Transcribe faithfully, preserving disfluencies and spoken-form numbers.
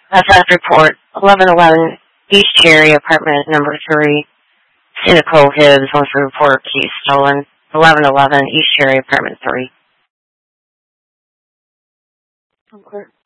That's that report. eleven eleven East Cherry, apartment number three. Cynical Hibbs wants to report keys stolen. eleven eleven East Cherry, apartment three. Okay.